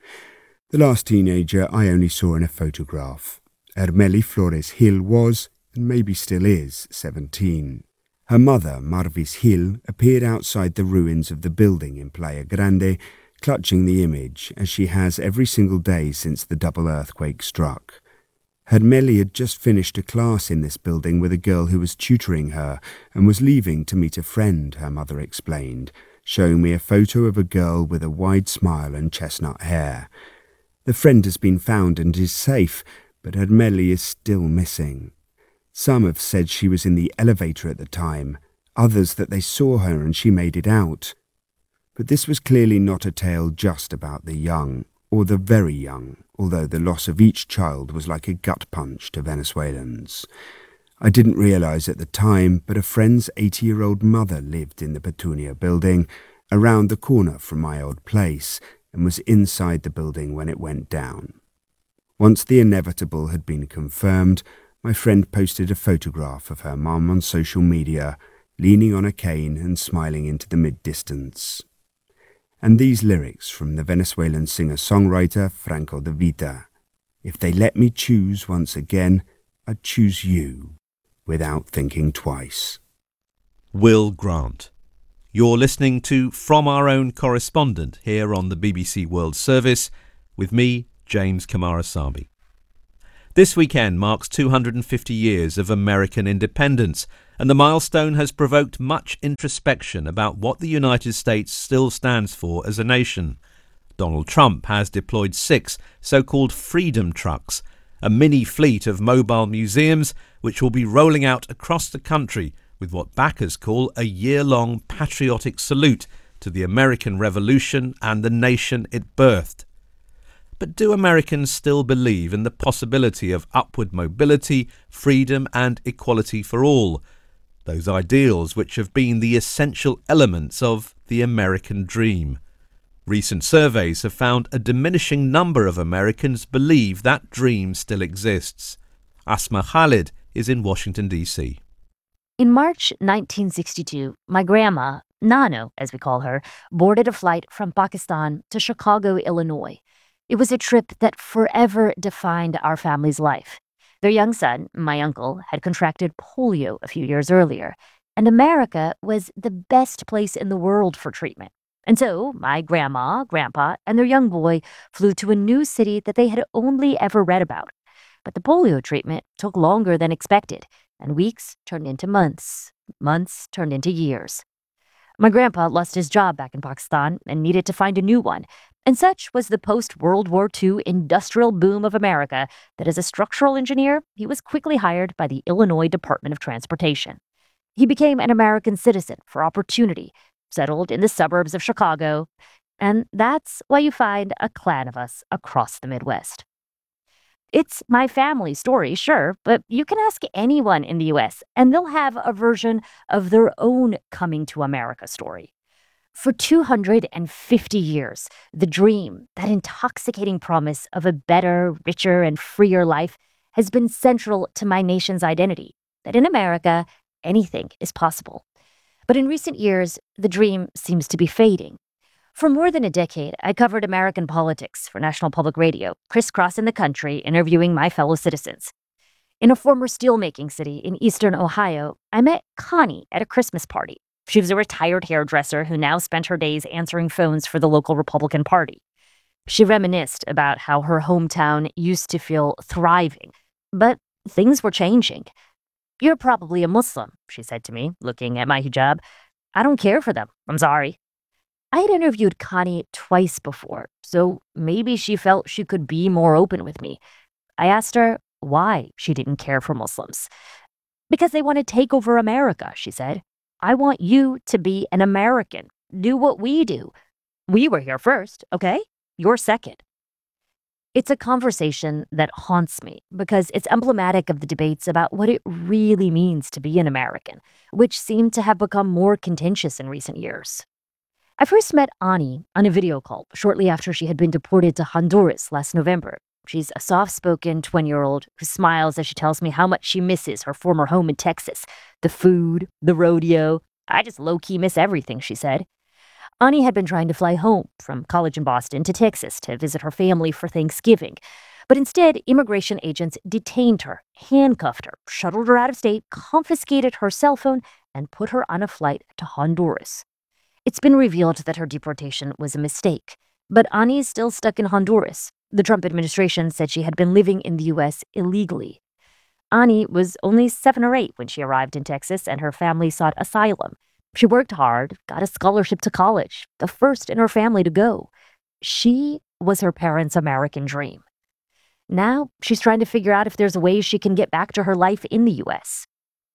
The last teenager I only saw in a photograph. Hermeli Flores Gil was, and maybe still is, seventeen. Her mother, Marvis Gil, appeared outside the ruins of the building in Playa Grande, clutching the image, as she has every single day since the double earthquake struck. Hermeli had just finished a class in this building with a girl who was tutoring her and was leaving to meet a friend, her mother explained, showing me a photo of a girl with a wide smile and chestnut hair. The friend has been found and is safe, but Hermeli is still missing. Some have said she was in the elevator at the time, others that they saw her and she made it out. But this was clearly not a tale just about the young, or the very young, although the loss of each child was like a gut punch to Venezuelans. I didn't realize at the time, but a friend's eighty-year-old mother lived in the Petunia building, around the corner from my old place, and was inside the building when it went down. Once the inevitable had been confirmed, my friend posted a photograph of her mum on social media, leaning on a cane and smiling into the mid-distance. And these lyrics from the Venezuelan singer-songwriter Franco De Vita. If they let me choose once again, I'd choose you without thinking twice. Will Grant. You're listening to From Our Own Correspondent here on the B B C World Service with me, James Kamarasamy. This weekend marks two hundred fifty years of American independence, and the milestone has provoked much introspection about what the United States still stands for as a nation. Donald Trump has deployed six so-called Freedom Trucks, a mini fleet of mobile museums which will be rolling out across the country with what backers call a year-long patriotic salute to the American Revolution and the nation it birthed. But do Americans still believe in the possibility of upward mobility, freedom and equality for all? Those ideals which have been the essential elements of the American dream. Recent surveys have found a diminishing number of Americans believe that dream still exists. Asma Khalid is in Washington, D C. In March nineteen sixty-two, my grandma, Nano as we call her, boarded a flight from Pakistan to Chicago, Illinois. It was a trip that forever defined our family's life. Their young son, my uncle, had contracted polio a few years earlier, and America was the best place in the world for treatment. And so my grandma, grandpa, and their young boy flew to a new city that they had only ever read about. But the polio treatment took longer than expected, and weeks turned into months. Months turned into years. My grandpa lost his job back in Pakistan and needed to find a new one, and such was the post-World War Two industrial boom of America that as a structural engineer, he was quickly hired by the Illinois Department of Transportation. He became an American citizen for opportunity, settled in the suburbs of Chicago, and that's why you find a clan of us across the Midwest. It's my family story, sure, but you can ask anyone in the U S, and they'll have a version of their own coming to America story. For two hundred fifty years, the dream, that intoxicating promise of a better, richer, and freer life, has been central to my nation's identity, that in America, anything is possible. But in recent years, the dream seems to be fading. For more than a decade, I covered American politics for National Public Radio, crisscrossing the country, interviewing my fellow citizens. In a former steelmaking city in eastern Ohio, I met Connie at a Christmas party. She was a retired hairdresser who now spent her days answering phones for the local Republican Party. She reminisced about how her hometown used to feel thriving, but things were changing. "You're probably a Muslim," she said to me, looking at my hijab. "I don't care for them. I'm sorry." I had interviewed Connie twice before, so maybe she felt she could be more open with me. I asked her why she didn't care for Muslims. "Because they want to take over America," she said. "I want you to be an American. Do what we do. We were here first, okay? You're second." It's a conversation that haunts me because it's emblematic of the debates about what it really means to be an American, which seem to have become more contentious in recent years. I first met Ani on a video call shortly after she had been deported to Honduras last November. She's a soft-spoken twenty-year-old who smiles as she tells me how much she misses her former home in Texas. The food, the rodeo. "I just low-key miss everything," she said. Ani had been trying to fly home from college in Boston to Texas to visit her family for Thanksgiving. But instead, immigration agents detained her, handcuffed her, shuttled her out of state, confiscated her cell phone, and put her on a flight to Honduras. It's been revealed that her deportation was a mistake, but Ani is still stuck in Honduras. The Trump administration said she had been living in the U S illegally. Ani was only seven or eight when she arrived in Texas, and her family sought asylum. She worked hard, got a scholarship to college, the first in her family to go. She was her parents' American dream. Now she's trying to figure out if there's a way she can get back to her life in the U S.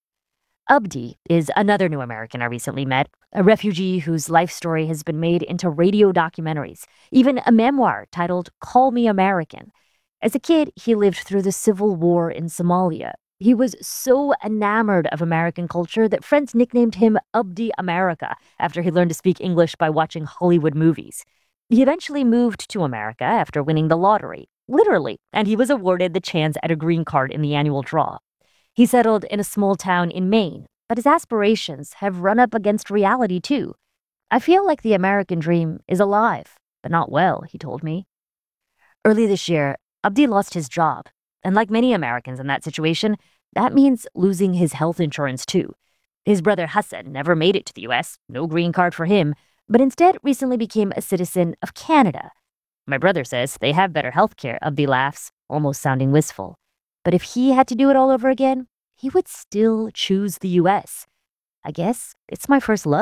Abdi is another new American I recently met, a refugee whose life story has been made into radio documentaries, even a memoir titled Call Me American. As a kid, he lived through the civil war in Somalia. He was so enamored of American culture that friends nicknamed him Abdi America after he learned to speak English by watching Hollywood movies. He eventually moved to America after winning the lottery, literally, and he was awarded the chance at a green card in the annual draw. He settled in a small town in Maine, but his aspirations have run up against reality too. "I feel like the American dream is alive, but not well," he told me. Early this year, Abdi lost his job. And like many Americans in that situation, that means losing his health insurance too. His brother Hassan never made it to the U S, no green card for him, but instead recently became a citizen of Canada. My brother says they have better health care, Abdi laughs, almost sounding wistful. But if he had to do it all over again, he would still choose the U S. I guess it's my first love.